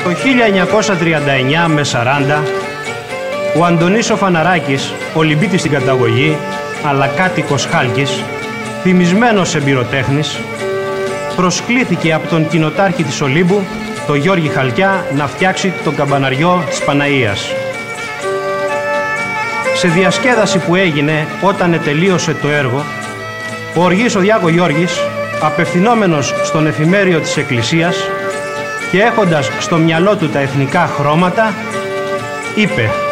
Το 1939 με 40, ο Αντωνής ο Φαναράκης, Ολυμπίτης στην καταγωγή, αλλά κάτοικος Χάλκης, θυμισμένος εμπειροτέχνης, προσκλήθηκε από τον κοινοτάρχη της Ολύμπου, τον Γιώργη Χαλκιά, να φτιάξει τον καμπαναριό της Παναΐας. Σε διασκέδαση που έγινε όταν τελείωσε το έργο, ο Οργής ο Διάκο Γιώργης, απευθυνόμενος στον εφημέριο της Εκκλησίας και έχοντας στο μυαλό του τα εθνικά χρώματα, είπε: